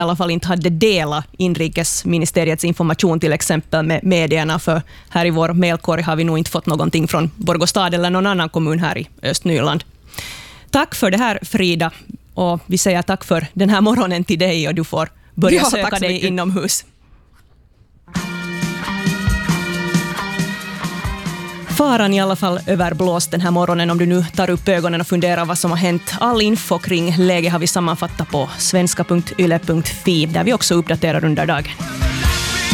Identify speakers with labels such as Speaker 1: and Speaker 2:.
Speaker 1: alla fall inte hade delat inrikesministeriets information till exempel med medierna, för här i vår mailkorg har vi nog inte fått någonting från Borgostad eller någon annan kommun här i Östnyland. Tack för det här, Frida, och vi säger tack för den här morgonen till dig, och du får börja söka dig inomhus. Faran i alla fall överblåst den här morgonen om du nu tar upp ögonen och funderar vad som har hänt. All info kring läge har vi sammanfattat på svenska.yle.fi, där vi också uppdaterar under dagen.